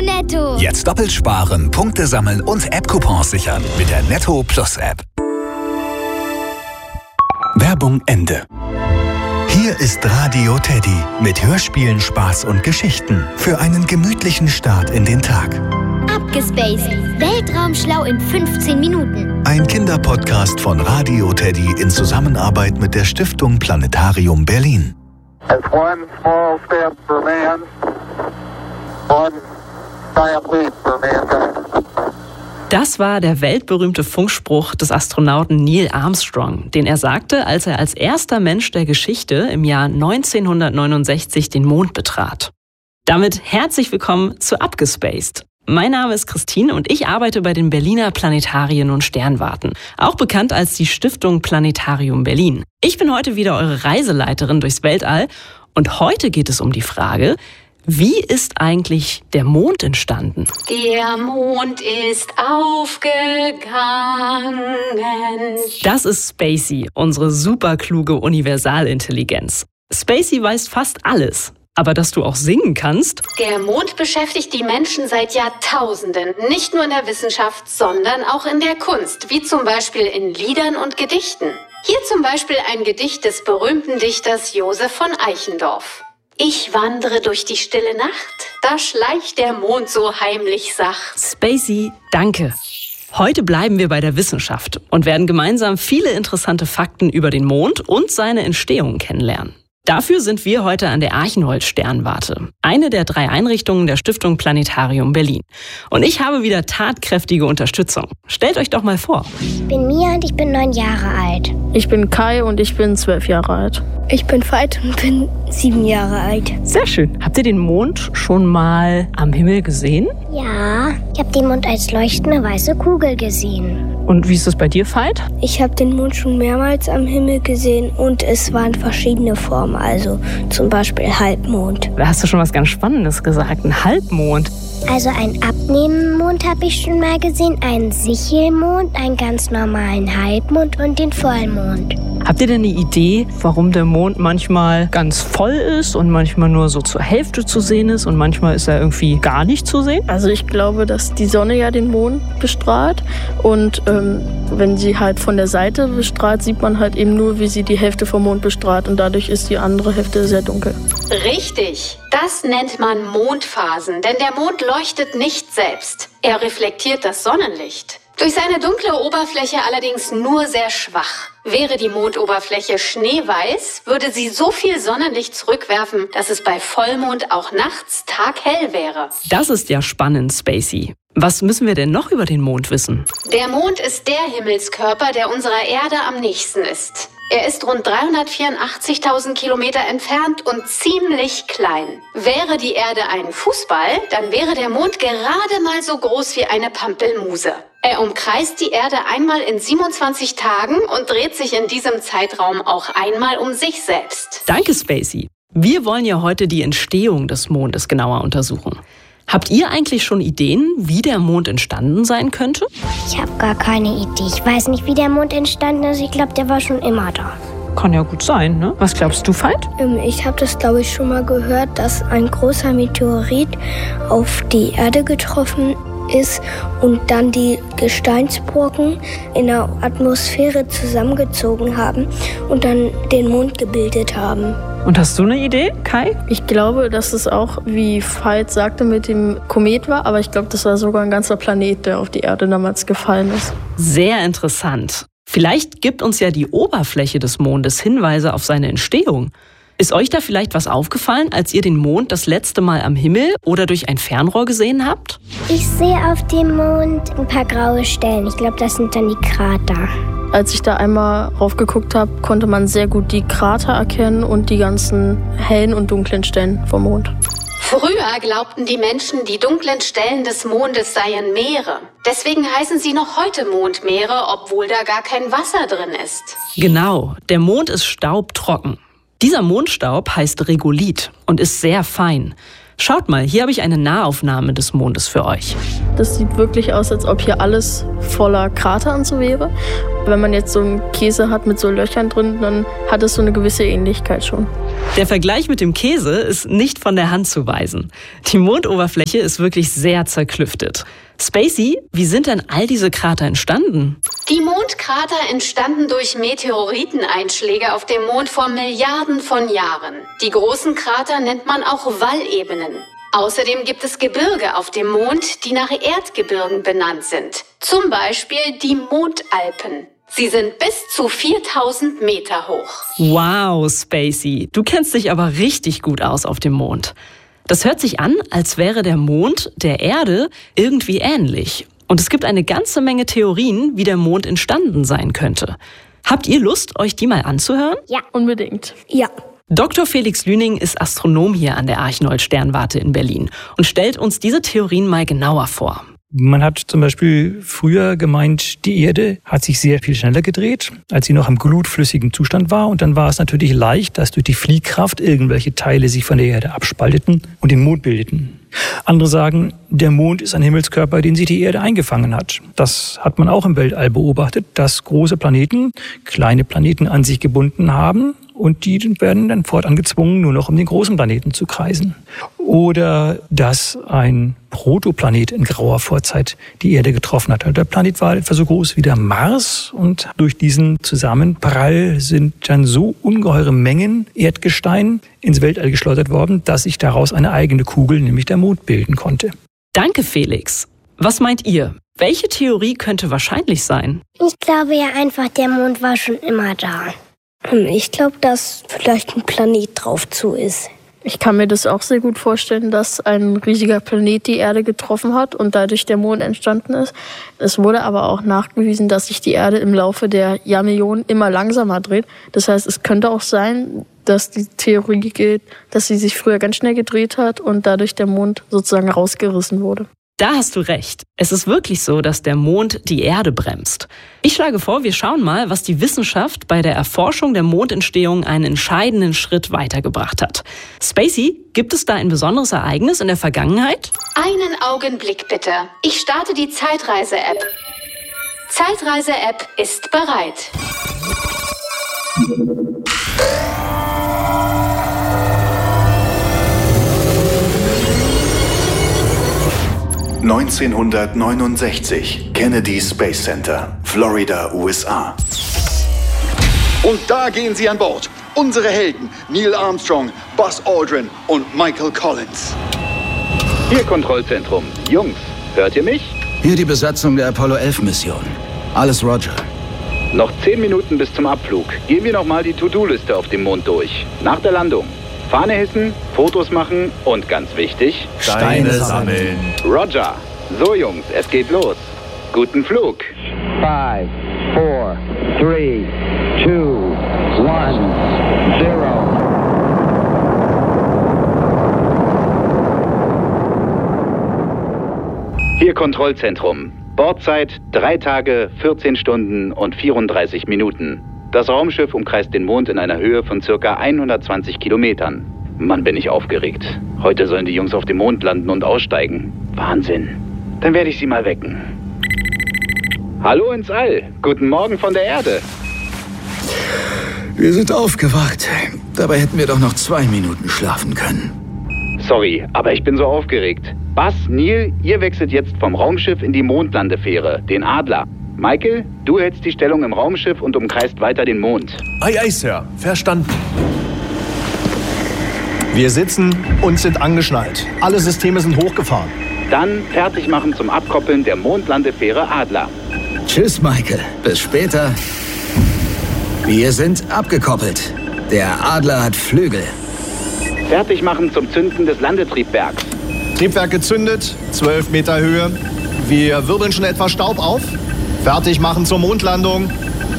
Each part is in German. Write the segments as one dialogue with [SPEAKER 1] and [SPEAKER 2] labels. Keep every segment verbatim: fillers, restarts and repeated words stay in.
[SPEAKER 1] Netto.
[SPEAKER 2] Jetzt doppelt sparen, Punkte sammeln und App-Coupons sichern mit der Netto Plus App. Werbung Ende. Hier ist Radio Teddy mit Hörspielen, Spaß und Geschichten für einen gemütlichen Start in den Tag.
[SPEAKER 1] Abgespaced. Weltraumschlau in fünfzehn Minuten.
[SPEAKER 2] Ein Kinderpodcast von Radio Teddy in Zusammenarbeit mit der Stiftung Planetarium Berlin.
[SPEAKER 3] It's one small step for man, one giant leap for mankind.
[SPEAKER 4] Das war der weltberühmte Funkspruch des Astronauten Neil Armstrong, den er sagte, als er als erster Mensch der Geschichte im Jahr neunzehnhundertneunundsechzig den Mond betrat. Damit herzlich willkommen zu Abgespaced. Mein Name ist Christine und ich arbeite bei den Berliner Planetarien und Sternwarten, auch bekannt als die Stiftung Planetarium Berlin. Ich bin heute wieder eure Reiseleiterin durchs Weltall und heute geht es um die Frage: Wie ist eigentlich der Mond entstanden?
[SPEAKER 5] Der Mond ist aufgegangen.
[SPEAKER 4] Das ist Spacey, unsere superkluge Universalintelligenz. Spacey weiß fast alles. Aber dass du auch singen kannst?
[SPEAKER 5] Der Mond beschäftigt die Menschen seit Jahrtausenden. Nicht nur in der Wissenschaft, sondern auch in der Kunst. Wie zum Beispiel in Liedern und Gedichten. Hier zum Beispiel ein Gedicht des berühmten Dichters Josef von Eichendorff. Ich wandere durch die stille Nacht, da schleicht der Mond so heimlich sacht.
[SPEAKER 4] Spacey, danke. Heute bleiben wir bei der Wissenschaft und werden gemeinsam viele interessante Fakten über den Mond und seine Entstehung kennenlernen. Dafür sind wir heute an der Archenhold-Sternwarte, eine der drei Einrichtungen der Stiftung Planetarium Berlin. Und ich habe wieder tatkräftige Unterstützung. Stellt euch doch mal vor.
[SPEAKER 6] Ich bin Mia und ich bin neun Jahre alt.
[SPEAKER 7] Ich bin Kai und ich bin zwölf Jahre alt.
[SPEAKER 8] Ich bin Veit und bin sieben Jahre alt.
[SPEAKER 4] Sehr schön. Habt ihr den Mond schon mal am Himmel gesehen?
[SPEAKER 6] Ja, ich habe den Mond als leuchtende weiße Kugel gesehen.
[SPEAKER 4] Und wie ist es bei dir, Veit?
[SPEAKER 8] Ich habe den Mond schon mehrmals am Himmel gesehen und es waren verschiedene Formen, also zum Beispiel Halbmond.
[SPEAKER 4] Da hast du schon was ganz Spannendes gesagt, ein Halbmond.
[SPEAKER 6] Also einen Abnehmmond habe ich schon mal gesehen, einen Sichelmond, einen ganz normalen Halbmond und den Vollmond.
[SPEAKER 4] Habt ihr denn eine Idee, warum der Mond manchmal ganz voll ist und manchmal nur so zur Hälfte zu sehen ist und manchmal ist er irgendwie gar nicht zu sehen?
[SPEAKER 7] Also ich glaube, dass die Sonne ja den Mond bestrahlt und ähm, wenn sie halt von der Seite bestrahlt, sieht man halt eben nur, wie sie die Hälfte vom Mond bestrahlt und dadurch ist die andere Hälfte sehr dunkel.
[SPEAKER 5] Richtig, das nennt man Mondphasen, denn der Mond leuchtet nicht selbst. Er reflektiert das Sonnenlicht. Durch seine dunkle Oberfläche allerdings nur sehr schwach. Wäre die Mondoberfläche schneeweiß, würde sie so viel Sonnenlicht zurückwerfen, dass es bei Vollmond auch nachts taghell wäre.
[SPEAKER 4] Das ist ja spannend, Spacey. Was müssen wir denn noch über den Mond wissen?
[SPEAKER 5] Der Mond ist der Himmelskörper, der unserer Erde am nächsten ist. Er ist rund dreihundertvierundachtzigtausend Kilometer entfernt und ziemlich klein. Wäre die Erde ein Fußball, dann wäre der Mond gerade mal so groß wie eine Pampelmuse. Er umkreist die Erde einmal in siebenundzwanzig Tagen und dreht sich in diesem Zeitraum auch einmal um sich selbst.
[SPEAKER 4] Danke, Spacey. Wir wollen ja heute die Entstehung des Mondes genauer untersuchen. Habt ihr eigentlich schon Ideen, wie der Mond entstanden sein könnte?
[SPEAKER 6] Ich habe gar keine Idee. Ich weiß nicht, wie der Mond entstanden ist. Ich glaube, der war schon immer da.
[SPEAKER 4] Kann ja gut sein, ne? Was glaubst du, Veit?
[SPEAKER 8] Ähm, ich habe das, glaube ich, schon mal gehört, dass ein großer Meteorit auf die Erde getroffen ist und dann die Gesteinsbrocken in der Atmosphäre zusammengezogen haben und dann den Mond gebildet haben.
[SPEAKER 4] Und hast du eine Idee, Kai?
[SPEAKER 7] Ich glaube, dass es auch, wie Veit sagte, mit dem Komet war, aber ich glaube, das war sogar ein ganzer Planet, der auf die Erde damals gefallen ist.
[SPEAKER 4] Sehr interessant. Vielleicht gibt uns ja die Oberfläche des Mondes Hinweise auf seine Entstehung. Ist euch da vielleicht was aufgefallen, als ihr den Mond das letzte Mal am Himmel oder durch ein Fernrohr gesehen habt?
[SPEAKER 6] Ich sehe auf dem Mond ein paar graue Stellen. Ich glaube, das sind dann die Krater.
[SPEAKER 7] Als ich da einmal raufgeguckt habe, konnte man sehr gut die Krater erkennen und die ganzen hellen und dunklen Stellen vom Mond.
[SPEAKER 5] Früher glaubten die Menschen, die dunklen Stellen des Mondes seien Meere. Deswegen heißen sie noch heute Mondmeere, obwohl da gar kein Wasser drin ist.
[SPEAKER 4] Genau, der Mond ist staubtrocken. Dieser Mondstaub heißt Regolith und ist sehr fein. Schaut mal, hier habe ich eine Nahaufnahme des Mondes für euch.
[SPEAKER 7] Das sieht wirklich aus, als ob hier alles voller Krater und so wäre. Wenn man jetzt so einen Käse hat mit so Löchern drin, dann hat es so eine gewisse Ähnlichkeit schon.
[SPEAKER 4] Der Vergleich mit dem Käse ist nicht von der Hand zu weisen. Die Mondoberfläche ist wirklich sehr zerklüftet. Spacey, wie sind denn all diese Krater entstanden?
[SPEAKER 5] Die Mondkrater entstanden durch Meteoriteneinschläge auf dem Mond vor Milliarden von Jahren. Die großen Krater nennt man auch Wallebenen. Außerdem gibt es Gebirge auf dem Mond, die nach Erdgebirgen benannt sind. Zum Beispiel die Mondalpen. Sie sind bis zu viertausend Meter hoch.
[SPEAKER 4] Wow, Spacey, du kennst dich aber richtig gut aus auf dem Mond. Das hört sich an, als wäre der Mond der Erde irgendwie ähnlich. Und es gibt eine ganze Menge Theorien, wie der Mond entstanden sein könnte. Habt ihr Lust, euch die mal anzuhören?
[SPEAKER 7] Ja, unbedingt.
[SPEAKER 8] Ja.
[SPEAKER 4] Doktor Felix Lüning ist Astronom hier an der Archinold-Sternwarte in Berlin und stellt uns diese Theorien mal genauer vor.
[SPEAKER 9] Man hat zum Beispiel früher gemeint, die Erde hat sich sehr viel schneller gedreht, als sie noch im glutflüssigen Zustand war. Und dann war es natürlich leicht, dass durch die Fliehkraft irgendwelche Teile sich von der Erde abspalteten und den Mond bildeten. Andere sagen, der Mond ist ein Himmelskörper, den sich die Erde eingefangen hat. Das hat man auch im Weltall beobachtet, dass große Planeten kleine Planeten an sich gebunden haben. Und die werden dann fortan gezwungen, nur noch um den großen Planeten zu kreisen. Oder dass ein Protoplanet in grauer Vorzeit die Erde getroffen hat. Der Planet war etwa so groß wie der Mars und durch diesen Zusammenprall sind dann so ungeheure Mengen Erdgestein ins Weltall geschleudert worden, dass sich daraus eine eigene Kugel, nämlich der Mond, bilden konnte.
[SPEAKER 4] Danke, Felix. Was meint ihr? Welche Theorie könnte wahrscheinlich sein?
[SPEAKER 6] Ich glaube ja einfach, der Mond war schon immer da.
[SPEAKER 8] Ich glaube, dass vielleicht ein Planet drauf zu ist.
[SPEAKER 7] Ich kann mir das auch sehr gut vorstellen, dass ein riesiger Planet die Erde getroffen hat und dadurch der Mond entstanden ist. Es wurde aber auch nachgewiesen, dass sich die Erde im Laufe der Jahrmillionen immer langsamer dreht. Das heißt, es könnte auch sein, dass die Theorie gilt, dass sie sich früher ganz schnell gedreht hat und dadurch der Mond sozusagen rausgerissen wurde.
[SPEAKER 4] Da hast du recht. Es ist wirklich so, dass der Mond die Erde bremst. Ich schlage vor, wir schauen mal, was die Wissenschaft bei der Erforschung der Mondentstehung einen entscheidenden Schritt weitergebracht hat. Spacey, gibt es da ein besonderes Ereignis in der Vergangenheit?
[SPEAKER 5] Einen Augenblick bitte. Ich starte die Zeitreise-App. Zeitreise-App ist bereit.
[SPEAKER 2] neunzehnhundertneunundsechzig, Kennedy Space Center, Florida, U S A.
[SPEAKER 10] Und da gehen sie an Bord. Unsere Helden, Neil Armstrong, Buzz Aldrin und Michael Collins.
[SPEAKER 11] Hier Kontrollzentrum. Jungs, hört ihr mich?
[SPEAKER 12] Hier die Besatzung der Apollo elf Mission. Alles Roger.
[SPEAKER 11] Noch zehn Minuten bis zum Abflug. Gehen wir nochmal die To-Do-Liste auf dem Mond durch. Nach der Landung. Fahne hissen, Fotos machen und ganz wichtig,
[SPEAKER 12] Steine sammeln.
[SPEAKER 11] Roger. So Jungs, es geht los. Guten Flug.
[SPEAKER 13] Five, four, three, two, one, zero.
[SPEAKER 11] Hier Kontrollzentrum. Bordzeit drei Tage, vierzehn Stunden und vierunddreißig Minuten. Das Raumschiff umkreist den Mond in einer Höhe von ca. hundertzwanzig Kilometern. Mann, bin ich aufgeregt. Heute sollen die Jungs auf dem Mond landen und aussteigen. Wahnsinn. Dann werde ich sie mal wecken. Hallo ins All. Guten Morgen von der Erde.
[SPEAKER 12] Wir sind aufgewacht. Dabei hätten wir doch noch zwei Minuten schlafen können.
[SPEAKER 11] Sorry, aber ich bin so aufgeregt. Buzz, Neil, ihr wechselt jetzt vom Raumschiff in die Mondlandefähre, den Adler. Michael, du hältst die Stellung im Raumschiff und umkreist weiter den Mond.
[SPEAKER 14] Aye, aye, Sir. Verstanden. Wir sitzen und sind angeschnallt. Alle Systeme sind hochgefahren.
[SPEAKER 11] Dann fertig machen zum Abkoppeln der Mondlandefähre Adler.
[SPEAKER 12] Tschüss, Michael. Bis später. Wir sind abgekoppelt. Der Adler hat Flügel.
[SPEAKER 11] Fertig machen zum Zünden des Landetriebwerks.
[SPEAKER 14] Triebwerk gezündet, zwölf Meter Höhe. Wir wirbeln schon etwas Staub auf. Fertig machen zur Mondlandung.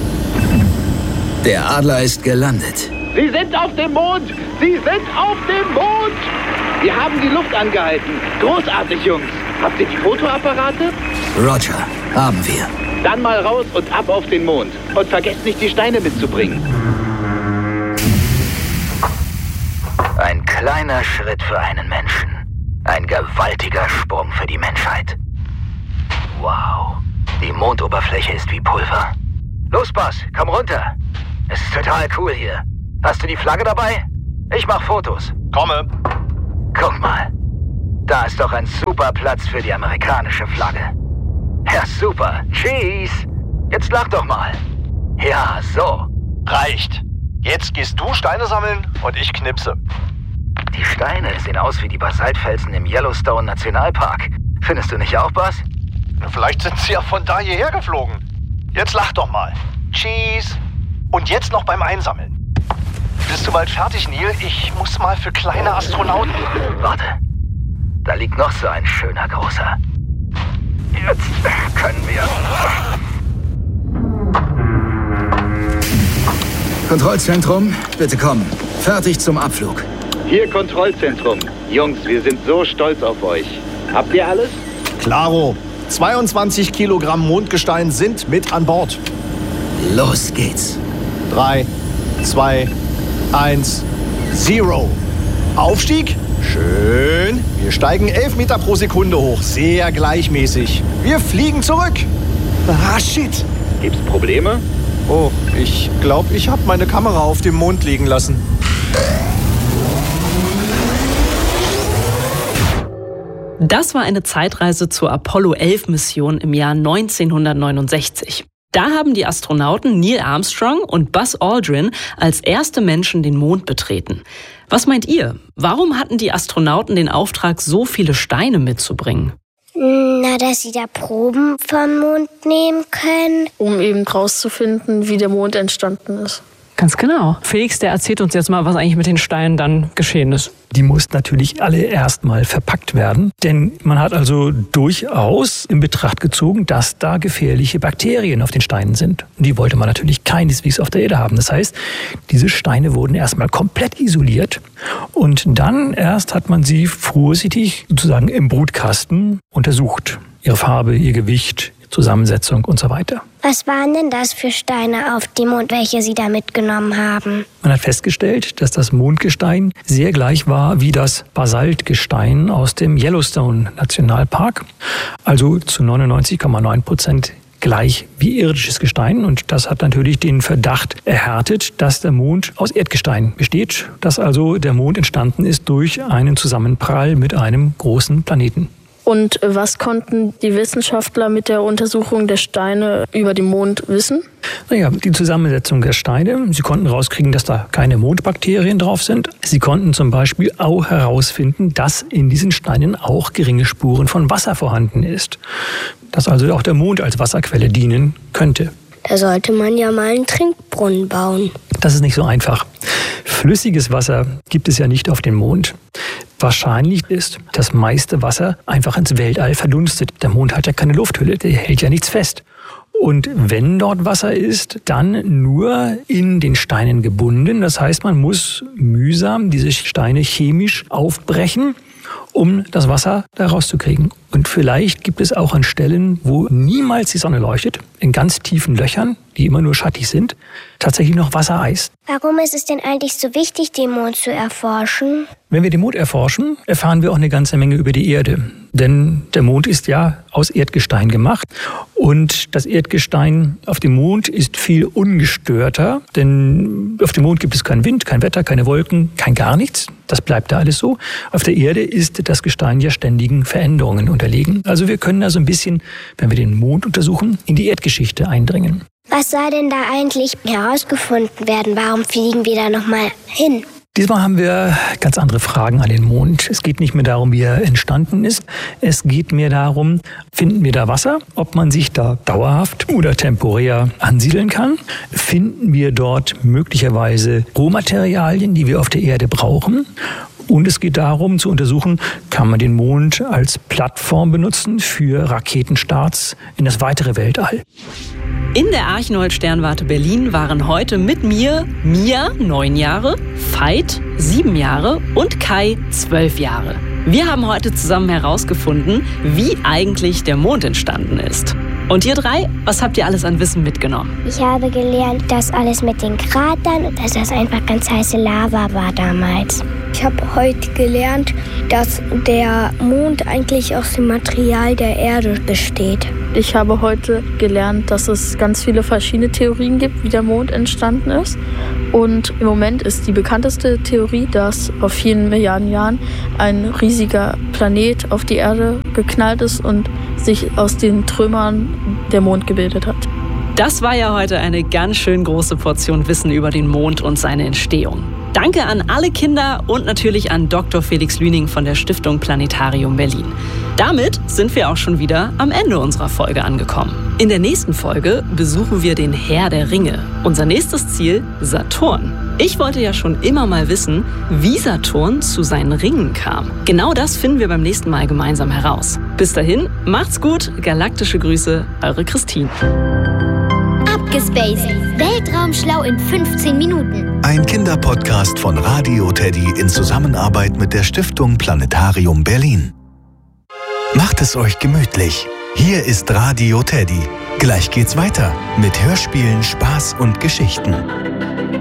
[SPEAKER 12] Der Adler ist gelandet.
[SPEAKER 11] Sie sind auf dem Mond! Sie sind auf dem Mond! Wir haben die Luft angehalten. Großartig, Jungs. Habt ihr die Fotoapparate?
[SPEAKER 12] Roger, haben wir.
[SPEAKER 11] Dann mal raus und ab auf den Mond. Und vergesst nicht, die Steine mitzubringen.
[SPEAKER 12] Ein kleiner Schritt für einen Menschen. Ein gewaltiger Sprung für die Menschheit. Wow, die Mondoberfläche ist wie Pulver. Los, Buzz, komm runter. Es ist total cool hier. Hast du die Flagge dabei? Ich mach Fotos.
[SPEAKER 14] Komme.
[SPEAKER 12] Guck mal. Da ist doch ein super Platz für die amerikanische Flagge. Ja, super. Cheese. Jetzt lach doch mal. Ja, so.
[SPEAKER 14] Reicht. Jetzt gehst du Steine sammeln und ich knipse.
[SPEAKER 12] Die Steine sehen aus wie die Basaltfelsen im Yellowstone Nationalpark. Findest du nicht auch, Buzz?
[SPEAKER 14] Vielleicht sind sie ja von da hierher geflogen. Jetzt lach doch mal. Cheese. Und jetzt noch beim Einsammeln. Bist du bald fertig, Neil? Ich muss mal für kleine Astronauten.
[SPEAKER 12] Warte. Da liegt noch so ein schöner großer. Jetzt können wir... Kontrollzentrum, bitte kommen. Fertig zum Abflug.
[SPEAKER 11] Hier Kontrollzentrum. Jungs, wir sind so stolz auf euch. Habt ihr alles?
[SPEAKER 14] Klaro. zweiundzwanzig Kilogramm Mondgestein sind mit an Bord.
[SPEAKER 12] Los geht's.
[SPEAKER 14] Drei, zwei, eins, zero. Aufstieg. Schön. Wir steigen elf Meter pro Sekunde hoch. Sehr gleichmäßig. Wir fliegen zurück. Ah, shit.
[SPEAKER 11] Gibt's Probleme?
[SPEAKER 14] Oh, ich glaube, ich habe meine Kamera auf dem Mond liegen lassen.
[SPEAKER 4] Das war eine Zeitreise zur Apollo elf Mission im Jahr neunzehnhundertneunundsechzig. Da haben die Astronauten Neil Armstrong und Buzz Aldrin als erste Menschen den Mond betreten. Was meint ihr? Warum hatten die Astronauten den Auftrag, so viele Steine mitzubringen?
[SPEAKER 6] Na, dass sie da Proben vom Mond nehmen können.
[SPEAKER 7] Um eben rauszufinden, wie der Mond entstanden ist.
[SPEAKER 4] Ganz genau. Felix, der erzählt uns jetzt mal, was eigentlich mit den Steinen dann geschehen ist.
[SPEAKER 9] Die mussten natürlich alle erstmal verpackt werden, denn man hat also durchaus in Betracht gezogen, dass da gefährliche Bakterien auf den Steinen sind. Und die wollte man natürlich keineswegs auf der Erde haben. Das heißt, diese Steine wurden erstmal komplett isoliert und dann erst hat man sie vorsichtig sozusagen im Brutkasten untersucht. Ihre Farbe, ihr Gewicht, Zusammensetzung und so weiter.
[SPEAKER 6] Was waren denn das für Steine auf dem Mond, welche Sie da mitgenommen haben?
[SPEAKER 9] Man hat festgestellt, dass das Mondgestein sehr gleich war wie das Basaltgestein aus dem Yellowstone Nationalpark. Also zu neunundneunzig Komma neun Prozent gleich wie irdisches Gestein. Und das hat natürlich den Verdacht erhärtet, dass der Mond aus Erdgestein besteht, dass also der Mond entstanden ist durch einen Zusammenprall mit einem großen Planeten.
[SPEAKER 7] Und was konnten die Wissenschaftler mit der Untersuchung der Steine über den Mond wissen?
[SPEAKER 9] Naja, die Zusammensetzung der Steine. Sie konnten rauskriegen, dass da keine Mondbakterien drauf sind. Sie konnten zum Beispiel auch herausfinden, dass in diesen Steinen auch geringe Spuren von Wasser vorhanden ist. Dass also auch der Mond als Wasserquelle dienen könnte.
[SPEAKER 6] Da sollte man ja mal einen Trinkbrunnen bauen.
[SPEAKER 9] Das ist nicht so einfach. Flüssiges Wasser gibt es ja nicht auf dem Mond. Wahrscheinlich ist das meiste Wasser einfach ins Weltall verdunstet. Der Mond hat ja keine Lufthülle, der hält ja nichts fest. Und wenn dort Wasser ist, dann nur in den Steinen gebunden. Das heißt, man muss mühsam diese Steine chemisch aufbrechen, um das Wasser da rauszukriegen. Und vielleicht gibt es auch an Stellen, wo niemals die Sonne leuchtet, in ganz tiefen Löchern, die immer nur schattig sind, tatsächlich noch Wassereis.
[SPEAKER 6] Warum ist es denn eigentlich so wichtig, den Mond zu erforschen?
[SPEAKER 9] Wenn wir den Mond erforschen, erfahren wir auch eine ganze Menge über die Erde. Denn der Mond ist ja aus Erdgestein gemacht. Und das Erdgestein auf dem Mond ist viel ungestörter. Denn auf dem Mond gibt es keinen Wind, kein Wetter, keine Wolken, kein gar nichts. Das bleibt da alles so. Auf der Erde ist das Gestein ja ständigen Veränderungen unterlegen. Also wir können da so ein bisschen, wenn wir den Mond untersuchen, in die Erdgeschichte eindringen.
[SPEAKER 6] Was soll denn da eigentlich herausgefunden werden? Warum fliegen wir da nochmal hin?
[SPEAKER 9] Diesmal haben wir ganz andere Fragen an den Mond. Es geht nicht mehr darum, wie er entstanden ist. Es geht mehr darum, finden wir da Wasser? Ob man sich da dauerhaft oder temporär ansiedeln kann? Finden wir dort möglicherweise Rohmaterialien, die wir auf der Erde brauchen? Und es geht darum zu untersuchen, kann man den Mond als Plattform benutzen für Raketenstarts in das weitere Weltall.
[SPEAKER 4] In der Archinold-Sternwarte Berlin waren heute mit mir Mia, neun Jahre, Veit, sieben Jahre und Kai, zwölf Jahre. Wir haben heute zusammen herausgefunden, wie eigentlich der Mond entstanden ist. Und ihr drei, was habt ihr alles an Wissen mitgenommen?
[SPEAKER 6] Ich habe gelernt, dass alles mit den Kratern und dass das einfach ganz heiße Lava war damals.
[SPEAKER 8] Ich habe heute gelernt, dass der Mond eigentlich aus dem Material der Erde besteht.
[SPEAKER 7] Ich habe heute gelernt, dass es ganz viele verschiedene Theorien gibt, wie der Mond entstanden ist. Und im Moment ist die bekannteste Theorie, dass vor vielen Milliarden Jahren ein riesiger Planet auf die Erde geknallt ist und sich aus den Trümmern der Mond gebildet hat.
[SPEAKER 4] Das war ja heute eine ganz schön große Portion Wissen über den Mond und seine Entstehung. Danke an alle Kinder und natürlich an Doktor Felix Lüning von der Stiftung Planetarium Berlin. Damit sind wir auch schon wieder am Ende unserer Folge angekommen. In der nächsten Folge besuchen wir den Herr der Ringe. Unser nächstes Ziel, Saturn. Ich wollte ja schon immer mal wissen, wie Saturn zu seinen Ringen kam. Genau das finden wir beim nächsten Mal gemeinsam heraus. Bis dahin, macht's gut, galaktische Grüße, eure Christine.
[SPEAKER 1] Abgespaced. Weltraumschlau in fünfzehn Minuten.
[SPEAKER 2] Ein Kinderpodcast von Radio Teddy in Zusammenarbeit mit der Stiftung Planetarium Berlin. Macht es euch gemütlich. Hier ist Radio Teddy. Gleich geht's weiter mit Hörspielen, Spaß und Geschichten.